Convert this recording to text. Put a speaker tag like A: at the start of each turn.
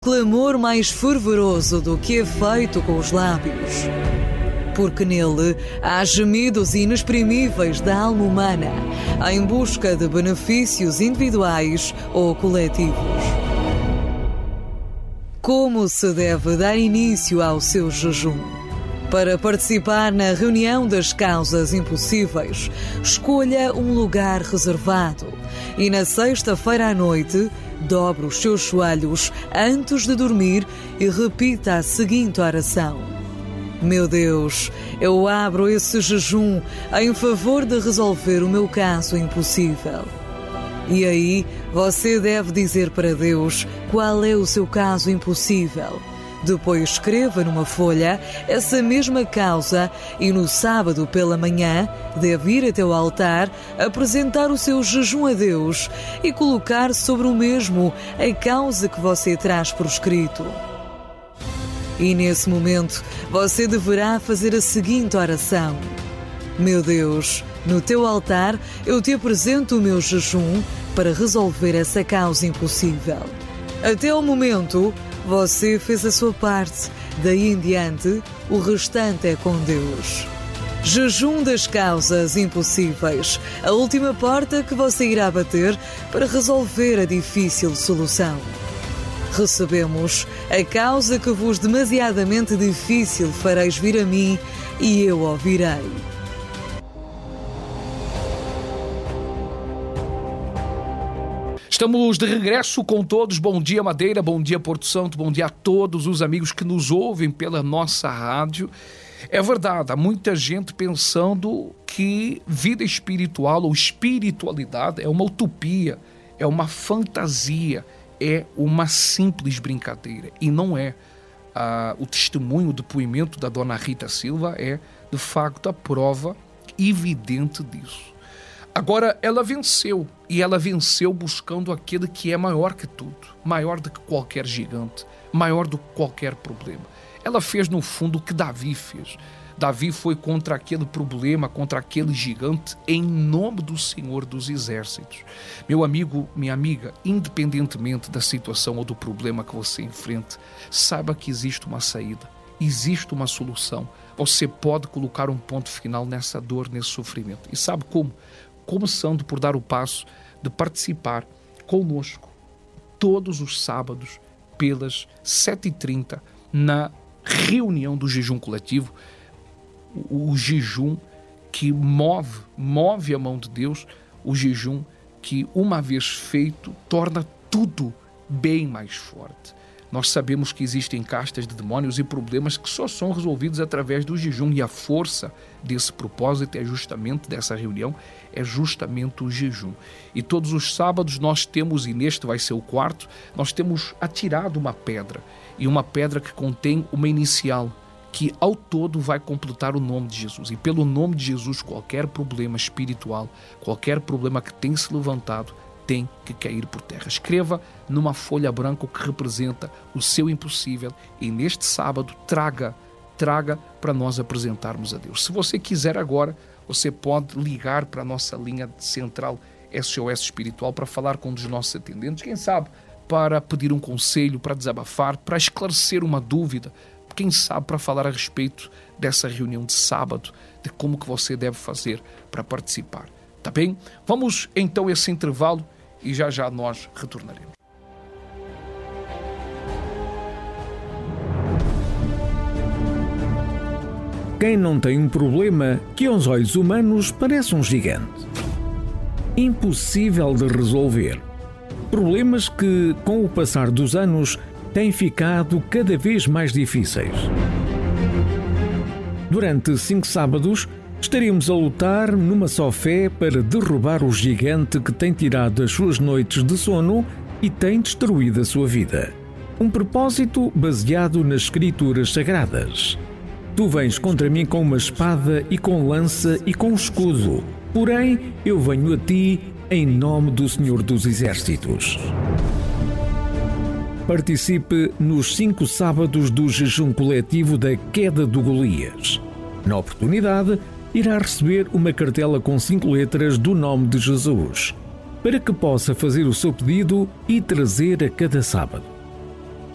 A: clamor mais fervoroso do que é feito com os lábios, porque nele há gemidos inexprimíveis da alma humana em busca de benefícios individuais ou coletivos. Como se deve dar início ao seu jejum? Para participar na reunião das causas impossíveis, escolha um lugar reservado e na sexta-feira à noite dobre os seus joelhos antes de dormir e repita a seguinte oração: Meu Deus, eu abro esse jejum em favor de resolver o meu caso impossível. E aí você deve dizer para Deus qual é o seu caso impossível. Depois escreva numa folha essa mesma causa e no sábado pela manhã deve ir até o altar, apresentar o seu jejum a Deus e colocar sobre o mesmo a causa que você traz por escrito. E nesse momento você deverá fazer a seguinte oração: Meu Deus, no teu altar eu te apresento o meu jejum para resolver essa causa impossível. Até o momento você fez a sua parte, daí em diante, o restante é com Deus. Jejum das causas impossíveis, a última porta que você irá bater para resolver a difícil solução. Recebemos: a causa que vos demasiadamente difícil fareis vir a mim, e eu ouvirei.
B: Estamos de regresso com todos. Bom dia, Madeira, bom dia, Porto Santo, bom dia a todos os amigos que nos ouvem pela nossa rádio. É verdade, há muita gente pensando que vida espiritual ou espiritualidade é uma utopia, é uma fantasia, é uma simples brincadeira. E não é. O testemunho, o depoimento da dona Rita Silva é, de facto, a prova evidente disso. Agora, ela venceu, e ela venceu buscando aquele que é maior que tudo, maior do que qualquer gigante, maior do que qualquer problema. Ela fez, no fundo, o que Davi fez. Davi foi contra aquele problema, contra aquele gigante, em nome do Senhor dos Exércitos. Meu amigo, minha amiga, independentemente da situação ou do problema que você enfrente, saiba que existe uma saída, existe uma solução. Você pode colocar um ponto final nessa dor, nesse sofrimento. E sabe como? Começando por dar o passo de participar conosco todos os sábados pelas 7h30 na reunião do jejum coletivo, o jejum que move a mão de Deus, o jejum que, uma vez feito, torna tudo bem mais forte. Nós sabemos que existem castas de demônios e problemas que só são resolvidos através do jejum, e a força desse propósito é justamente dessa reunião, é justamente o jejum. E todos os sábados nós temos, e neste vai ser o quarto, nós temos atirado uma pedra, e uma pedra que contém uma inicial, que ao todo vai completar o nome de Jesus. E pelo nome de Jesus, qualquer problema espiritual, qualquer problema que tem se levantado, tem que cair por terra. Escreva numa folha branca o que representa o seu impossível e neste sábado traga para nós apresentarmos a Deus. Se você quiser agora, você pode ligar para a nossa linha central SOS Espiritual para falar com um dos nossos atendentes, quem sabe para pedir um conselho, para desabafar, para esclarecer uma dúvida, quem sabe para falar a respeito dessa reunião de sábado, de como que você deve fazer para participar. Tá bem? Vamos então a esse intervalo e já nós retornaremos.
C: Quem não tem um problema que aos olhos humanos parece um gigante. Impossível de resolver. Problemas que, com o passar dos anos, têm ficado cada vez mais difíceis. Durante 5 sábados, estaremos a lutar numa só fé para derrubar o gigante que tem tirado as suas noites de sono e tem destruído a sua vida. Um propósito baseado nas Escrituras Sagradas. Tu vens contra mim com uma espada e com lança e com escudo, porém eu venho a ti em nome do Senhor dos Exércitos. Participe nos 5 sábados do jejum coletivo da queda do Golias. Na oportunidade, irá receber uma cartela com 5 letras do nome de Jesus, para que possa fazer o seu pedido e trazer a cada sábado.